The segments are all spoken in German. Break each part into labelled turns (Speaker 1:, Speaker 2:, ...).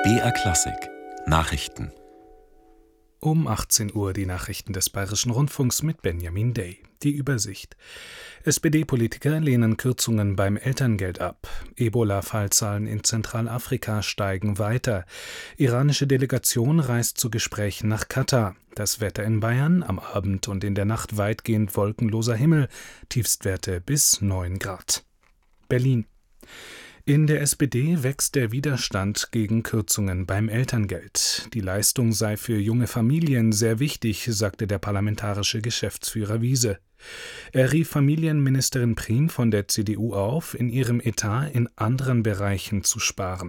Speaker 1: BR Klassik Nachrichten.
Speaker 2: Um 18 Uhr die Nachrichten des Bayerischen Rundfunks mit Benjamin Day. Die Übersicht. SPD-Politiker lehnen Kürzungen beim Elterngeld ab. Ebola-Fallzahlen in Zentralafrika steigen weiter. Iranische Delegation reist zu Gesprächen nach Katar. Das Wetter in Bayern, am Abend und in der Nacht weitgehend wolkenloser Himmel. Tiefstwerte bis 9 Grad. Berlin. In der SPD wächst der Widerstand gegen Kürzungen beim Elterngeld. Die Leistung sei für junge Familien sehr wichtig, sagte der parlamentarische Geschäftsführer Wiese. Er rief Familienministerin Prien von der CDU auf, in ihrem Etat in anderen Bereichen zu sparen.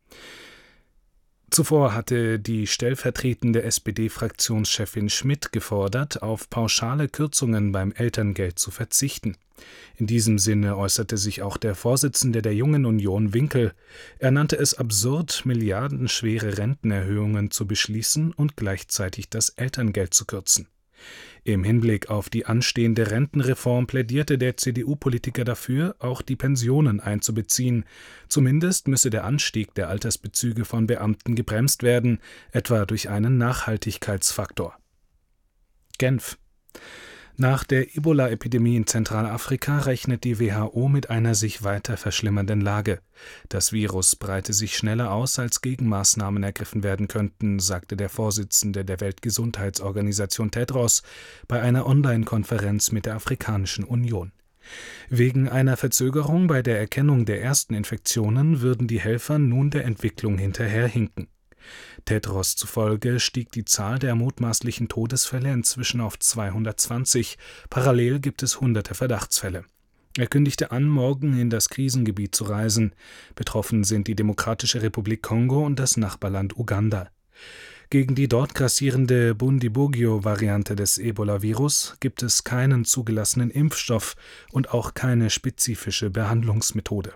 Speaker 2: Zuvor hatte die stellvertretende SPD-Fraktionschefin Schmidt gefordert, auf pauschale Kürzungen beim Elterngeld zu verzichten. In diesem Sinne äußerte sich auch der Vorsitzende der Jungen Union Winkel. Er nannte es absurd, milliardenschwere Rentenerhöhungen zu beschließen und gleichzeitig das Elterngeld zu kürzen. Im Hinblick auf die anstehende Rentenreform plädierte der CDU-Politiker dafür, auch die Pensionen einzubeziehen. Zumindest müsse der Anstieg der Altersbezüge von Beamten gebremst werden, etwa durch einen Nachhaltigkeitsfaktor. Genf. Nach der Ebola-Epidemie in Zentralafrika rechnet die WHO mit einer sich weiter verschlimmernden Lage. Das Virus breite sich schneller aus, als Gegenmaßnahmen ergriffen werden könnten, sagte der Vorsitzende der Weltgesundheitsorganisation Tedros bei einer Online-Konferenz mit der Afrikanischen Union. Wegen einer Verzögerung bei der Erkennung der ersten Infektionen würden die Helfer nun der Entwicklung hinterherhinken. Tedros zufolge stieg die Zahl der mutmaßlichen Todesfälle inzwischen auf 220. Parallel gibt es hunderte Verdachtsfälle. Er kündigte an, morgen in das Krisengebiet zu reisen. Betroffen sind die Demokratische Republik Kongo und das Nachbarland Uganda. Gegen die dort grassierende Bundibugyo-Variante des Ebola-Virus gibt es keinen zugelassenen Impfstoff und auch keine spezifische Behandlungsmethode.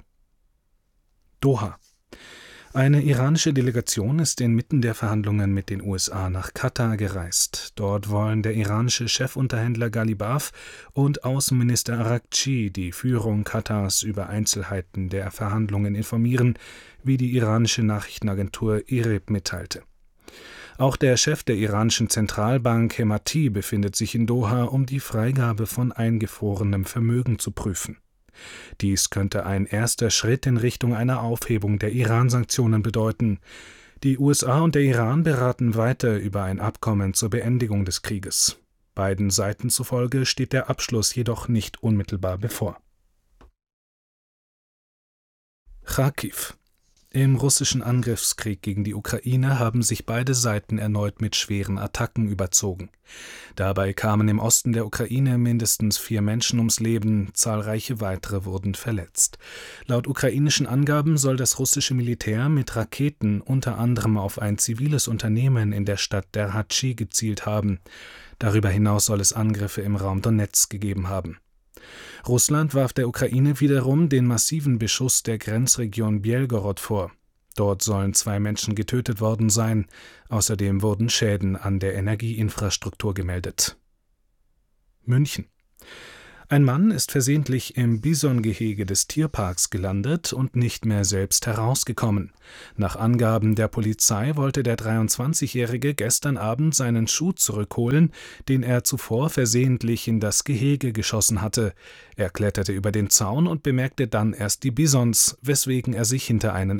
Speaker 2: Doha. Eine iranische Delegation ist inmitten der Verhandlungen mit den USA nach Katar gereist. Dort wollen der iranische Chefunterhändler Ghalibaf und Außenminister Araghchi die Führung Katars über Einzelheiten der Verhandlungen informieren, wie die iranische Nachrichtenagentur IRIB mitteilte. Auch der Chef der iranischen Zentralbank Hemati befindet sich in Doha, um die Freigabe von eingefrorenem Vermögen zu prüfen. Dies könnte ein erster Schritt in Richtung einer Aufhebung der Iran-Sanktionen bedeuten. Die USA und der Iran beraten weiter über ein Abkommen zur Beendigung des Krieges. Beiden Seiten zufolge steht der Abschluss jedoch nicht unmittelbar bevor. Charkiw. Im russischen Angriffskrieg gegen die Ukraine haben sich beide Seiten erneut mit schweren Attacken überzogen. Dabei kamen im Osten der Ukraine mindestens 4 Menschen ums Leben, zahlreiche weitere wurden verletzt. Laut ukrainischen Angaben soll das russische Militär mit Raketen unter anderem auf ein ziviles Unternehmen in der Stadt Derhatschy gezielt haben. Darüber hinaus soll es Angriffe im Raum Donezk gegeben haben. Russland warf der Ukraine wiederum den massiven Beschuss der Grenzregion Bjelgorod vor. Dort sollen 2 Menschen getötet worden sein. Außerdem wurden Schäden an der Energieinfrastruktur gemeldet. München. Ein Mann ist versehentlich im Bisongehege des Tierparks gelandet und nicht mehr selbst herausgekommen. Nach Angaben der Polizei wollte der 23-Jährige gestern Abend seinen Schuh zurückholen, den er zuvor versehentlich in das Gehege geschossen hatte. Er kletterte über den Zaun und bemerkte dann erst die Bisons, weswegen er sich hinter einen